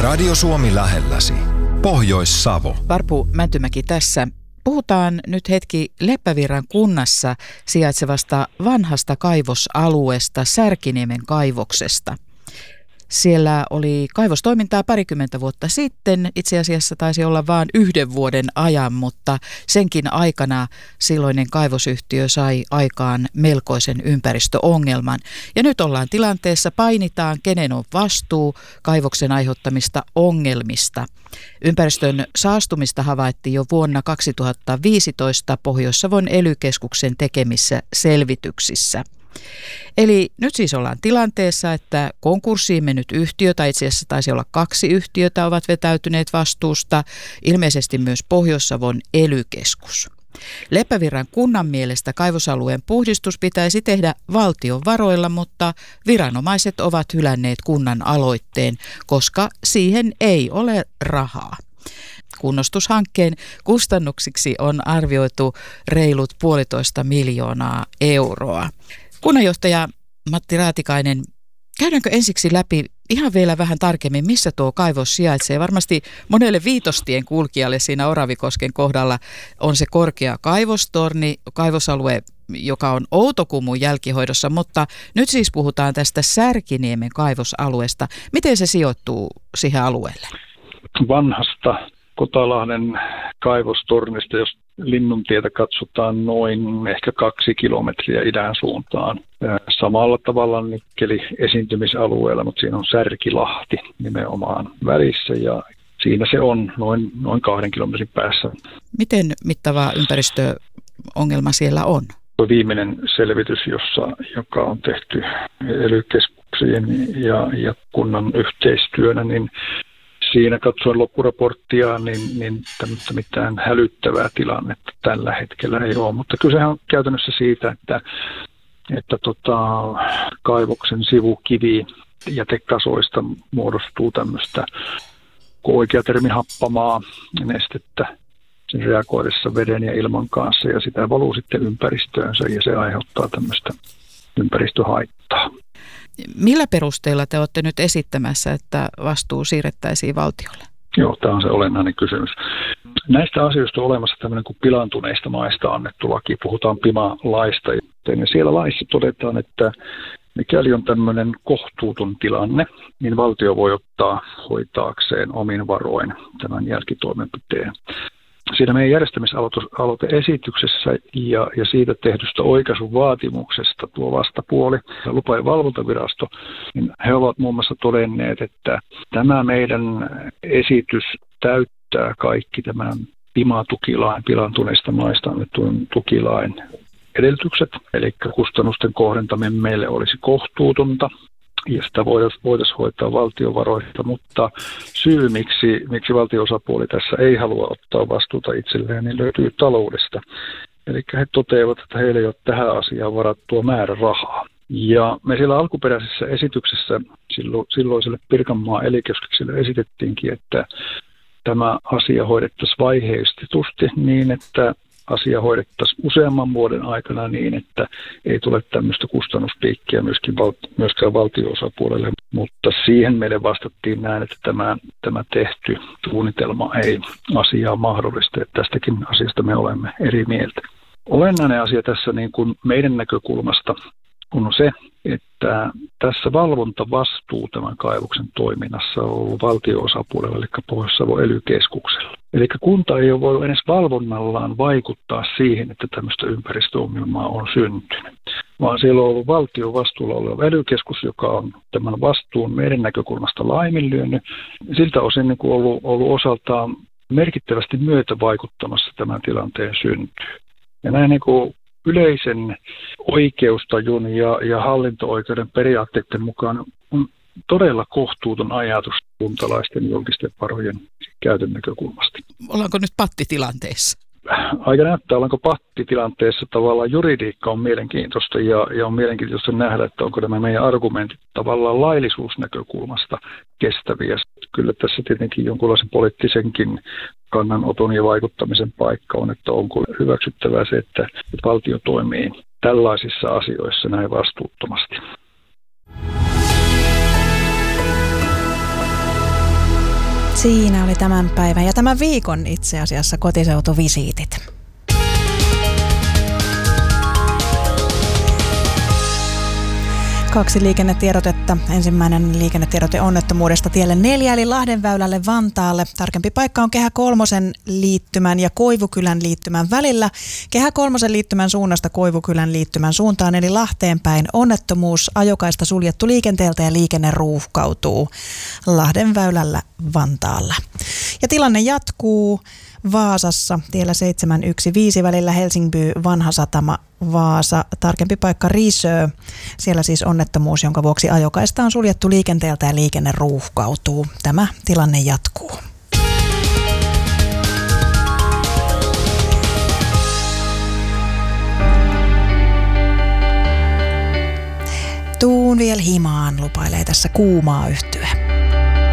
Radio Suomi lähelläsi. Pohjois-Savo. Varpu Mäntymäki tässä. Puhutaan nyt hetki Leppävirran kunnassa sijaitsevasta vanhasta kaivosalueesta, Särkiniemen kaivoksesta. Siellä oli kaivostoimintaa parikymmentä vuotta sitten. Itse asiassa taisi olla vain 1 vuoden ajan, mutta senkin aikana silloinen kaivosyhtiö sai aikaan melkoisen ympäristöongelman. Ja nyt ollaan tilanteessa, painitaan, kenen on vastuu kaivoksen aiheuttamista ongelmista. Ympäristön saastumista havaittiin jo vuonna 2015 Pohjois-Savon ELY-keskuksen tekemissä selvityksissä. Eli nyt siis ollaan tilanteessa, että konkurssiin mennyt yhtiö, tai itse asiassa taisi olla 2 yhtiötä, ovat vetäytyneet vastuusta, ilmeisesti myös Pohjois-Savon ELY-keskus. Leppävirran kunnan mielestä kaivosalueen puhdistus pitäisi tehdä valtion varoilla, mutta viranomaiset ovat hylänneet kunnan aloitteen, koska siihen ei ole rahaa. Kunnostushankkeen kustannuksiksi on arvioitu reilut 1,5 miljoonaa euroa. Kunnanjohtaja Matti Raatikainen, käydäänkö ensiksi läpi ihan vielä vähän tarkemmin, missä tuo kaivos sijaitsee? Varmasti monelle Viitostien kulkijalle siinä Oravikosken kohdalla on se korkea kaivostorni, kaivosalue, joka on Outokumun jälkihoidossa, mutta nyt siis puhutaan tästä Särkiniemen kaivosalueesta. Miten se sijoittuu siihen alueelle? Vanhasta Kotalahden kaivostornista, jos Linnuntietä katsotaan noin ehkä 2 kilometriä idän suuntaan. Samalla tavalla nikkeli esiintymisalueella, mutta siinä on Särkilahti nimenomaan välissä ja siinä se on noin 2 kilometrin päässä. Miten mittava ympäristöongelma siellä on? Viimeinen selvitys, joka on tehty ELY-keskuksien ja kunnan yhteistyönä, niin siinä katsoen loppuraporttia, niin tämmöistä mitään hälyttävää tilannetta tällä hetkellä ei ole. Mutta kysehän on käytännössä siitä, että kaivoksen sivukivi jätekasoista muodostuu tämmöistä, kun oikea termi happamaa nestettä sen reagoidessa veden ja ilman kanssa, ja sitä valuu sitten ympäristöönsä, ja se aiheuttaa tämmöistä ympäristöhaittaa. Millä perusteella te olette nyt esittämässä, että vastuu siirrettäisiin valtiolle? Joo, tämä on se olennainen kysymys. Näistä asioista on olemassa tämmöinen kuin pilaantuneista maista annettu laki. Puhutaan PIMA-laista. Ja siellä laissa todetaan, että mikäli on tämmöinen kohtuuton tilanne, niin valtio voi ottaa hoitaakseen omin varoin tämän jälkitoimenpiteen. Siinä meidän järjestämisaloiteesityksessä ja siitä tehdystä oikaisuvaatimuksesta tuo vastapuoli, lupa- ja valvontavirasto, niin he ovat muun muassa todenneet, että tämä meidän esitys täyttää kaikki tämän PIMA-tukilain, pilaantuneista maista annetun tukilain edellytykset, eli kustannusten kohdentaminen meille olisi kohtuutonta. Ja sitä voitaisiin hoitaa valtiovaroista, mutta syy, miksi valtio-osapuoli tässä ei halua ottaa vastuuta itselleen, niin löytyy taloudesta. Eli he toteavat, että heillä ei ole tähän asiaan varattua määrä rahaa. Ja me siellä alkuperäisessä esityksessä silloiselle Pirkanmaan ELY-keskukselle esitettiinkin, että tämä asia hoidettaisiin vaiheistetusti niin, että asia hoidettaisiin useamman vuoden aikana niin, että ei tule tämmöistä kustannuspiikkiä myöskään valtio-osapuolelle. Mutta siihen meille vastattiin näin, että tämä tehty suunnitelma ei asiaa mahdollista. Että tästäkin asiasta me olemme eri mieltä. Olennainen asia tässä niin kuin meidän näkökulmasta on se, että tässä valvontavastuu tämän kaivoksen toiminnassa on ollut valtio-osapuolella, eli Pohjois-Savon ELY-keskuksella. Eli kunta ei ole voinut edes valvonnallaan vaikuttaa siihen, että tämmöistä ympäristöongelmaa on syntynyt, vaan siellä on ollut valtion vastuulla oleva ELY-keskus, joka on tämän vastuun meidän näkökulmasta laiminlyönyt. Siltä osin niin kuin ollut osaltaan merkittävästi myötävaikuttamassa tämän tilanteen syntyyn. Ja näin niin kuin yleisen oikeustajun ja hallinto-oikeuden periaatteiden mukaan on todella kohtuuton ajatus kuntalaisten julkisten varojen käytön näkökulmasta. Ollaanko nyt pattitilanteessa? Aika näyttää, ollaanko pattitilanteessa. Tavallaan juridiikka on mielenkiintoista ja on mielenkiintoista nähdä, että onko nämä meidän argumentit tavallaan laillisuusnäkökulmasta kestäviä. Kyllä tässä tietenkin jonkunlaisen poliittisenkin kannanoton ja vaikuttamisen paikka on, että onko hyväksyttävää se, että valtio toimii tällaisissa asioissa näin vastuuttomasti. Siinä oli tämän päivän ja tämän viikon itse asiassa kotiseutuvisiitit. Kaksi liikennetiedotetta. Ensimmäinen liikennetiedote onnettomuudesta tielle 4 eli Lahdenväylälle Vantaalle. Tarkempi paikka on Kehä kolmosen liittymän ja Koivukylän liittymän välillä. Kehä kolmosen liittymän suunnasta Koivukylän liittymän suuntaan eli Lahteen päin onnettomuus. Ajokaista suljettu liikenteeltä ja liikenne ruuhkautuu Lahdenväylällä Vantaalla. Ja tilanne jatkuu Vaasassa tiellä 715 välillä Helsingby Vanha Satama Vaasa. Tarkempi paikka Risö. Siellä siis onnettomuus, jonka vuoksi ajokaista on suljettu liikenteeltä ja liikenne ruuhkautuu. Tämä tilanne jatkuu. Tuun vielä himaan, lupailee tässä kuumaa yhtyä.